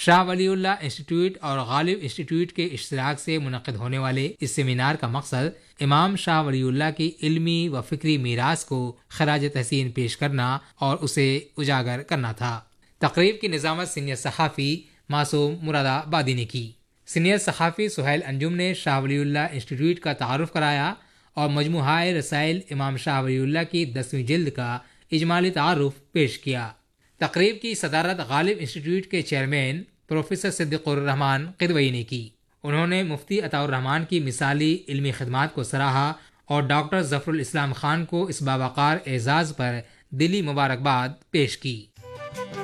Shah Waliullah institute और Ghalib institute के इश्तिराक से मुनक़िद होने वाले इस सेमिनार का मकसद इमाम शाह वलीउल्लाह की इल्मी व फ़िक्री मीरास को खराज तहसीन पेश करना और उसे उजागर करना था। तकरीब की निज़ामत सीनियर सहाफ़ी मासूम मुरादाबादी ने की। सीनियर सहाफ़ी सुहैल अंजुम ने शाह वलीउल्लाह इंस्टीट्यूट का तारुफ कराया और मजमूआए रसाइल इमाम शाह वलीउल्लाह की 10वीं जिल्द का इजमाली तारुफ पेश किया। तकरीब की सदारत गालिब इंस्टीट्यूट के चेयरमैन प्रोफेसर सिद्दीकुर रहमान किदवई ने की। उन्होंने मुफ्ती अताउर रहमान की मिसाली इल्मी खिदमात को सराहा और डॉक्टर ज़फ़रुल इस्लाम खान को इस बावक़ार एजाज़ पर दिली मुबारकबाद पेश की।